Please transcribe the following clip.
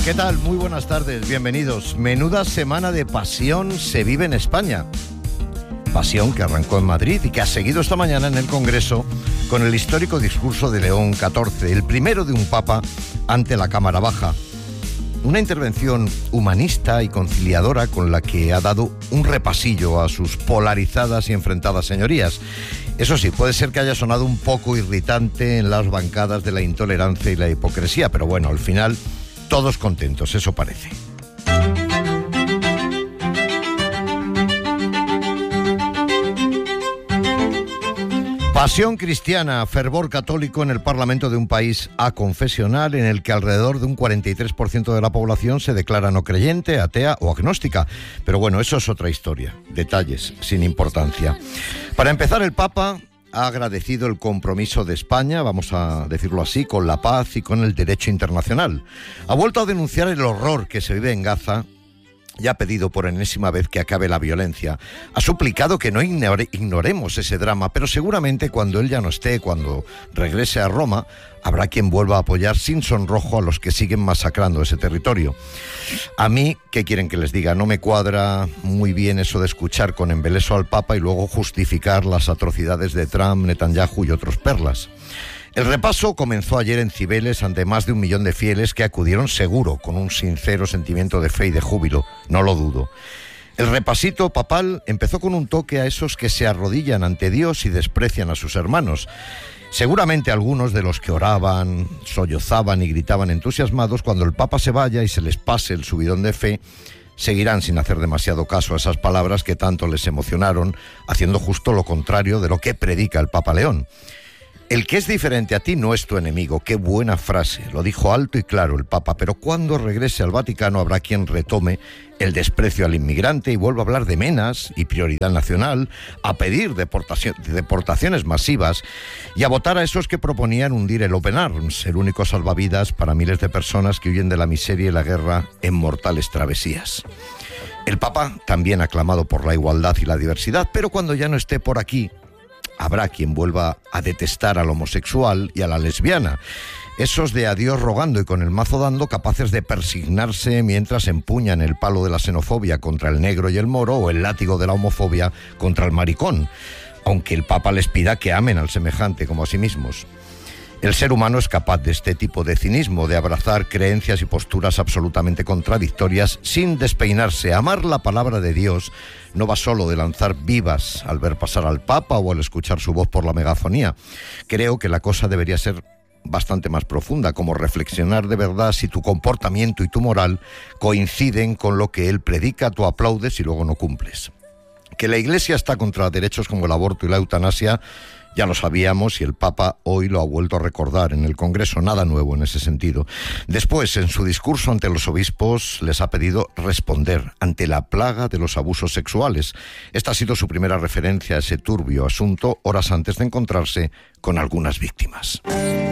¿Qué tal? Muy buenas tardes, bienvenidos. Menuda semana de pasión se vive en España. Pasión que arrancó en Madrid y que ha seguido esta mañana en el Congreso con el histórico discurso de León XIV, el primero de un papa ante la Cámara Baja. Una intervención humanista y conciliadora con la que ha dado un repasillo a sus polarizadas y enfrentadas señorías. Eso sí, puede ser que haya sonado un poco irritante en las bancadas de la intolerancia y la hipocresía, pero bueno, al final todos contentos, eso parece. Pasión cristiana, fervor católico en el Parlamento de un país aconfesional en el que alrededor de un 43% de la población se declara no creyente, atea o agnóstica. Pero bueno, eso es otra historia, detalles sin importancia. Para empezar, el Papa ha agradecido el compromiso de España, vamos a decirlo así, con la paz y con el derecho internacional. Ha vuelto a denunciar el horror que se vive en Gaza y ha pedido por enésima vez que acabe la violencia. Ha suplicado que no ignoremos ese drama, pero seguramente cuando él ya no esté, cuando regrese a Roma, habrá quien vuelva a apoyar sin sonrojo a los que siguen masacrando ese territorio. A mí, ¿qué quieren que les diga? No me cuadra muy bien eso de escuchar con embeleso al Papa y luego justificar las atrocidades de Trump, Netanyahu y otros perlas. El repaso comenzó ayer en Cibeles ante más de 1 millón de fieles que acudieron seguro, con un sincero sentimiento de fe y de júbilo, no lo dudo. El repasito papal empezó con un toque a esos que se arrodillan ante Dios y desprecian a sus hermanos. Seguramente algunos de los que oraban, sollozaban y gritaban entusiasmados, cuando el Papa se vaya y se les pase el subidón de fe, seguirán sin hacer demasiado caso a esas palabras que tanto les emocionaron, haciendo justo lo contrario de lo que predica el Papa León. El que es diferente a ti no es tu enemigo. Qué buena frase, lo dijo alto y claro el Papa, pero cuando regrese al Vaticano habrá quien retome el desprecio al inmigrante y vuelva a hablar de menas y prioridad nacional, a pedir deportaciones masivas y a votar a esos que proponían hundir el Open Arms, el único salvavidas para miles de personas que huyen de la miseria y la guerra en mortales travesías. El Papa también ha clamado por la igualdad y la diversidad, pero cuando ya no esté por aquí, habrá quien vuelva a detestar al homosexual y a la lesbiana. Esos de a Dios rogando y con el mazo dando, capaces de persignarse mientras empuñan el palo de la xenofobia contra el negro y el moro o el látigo de la homofobia contra el maricón, aunque el Papa les pida que amen al semejante como a sí mismos. El ser humano es capaz de este tipo de cinismo, de abrazar creencias y posturas absolutamente contradictorias sin despeinarse. Amar la palabra de Dios no va solo de lanzar vivas al ver pasar al Papa o al escuchar su voz por la megafonía. Creo que la cosa debería ser bastante más profunda, como reflexionar de verdad si tu comportamiento y tu moral coinciden con lo que él predica, tú aplaudes y luego no cumples. Que la Iglesia está contra derechos como el aborto y la eutanasia ya lo sabíamos y el Papa hoy lo ha vuelto a recordar en el Congreso, nada nuevo en ese sentido. Después, en su discurso ante los obispos, les ha pedido responder ante la plaga de los abusos sexuales. Esta ha sido su primera referencia a ese turbio asunto, horas antes de encontrarse con algunas víctimas.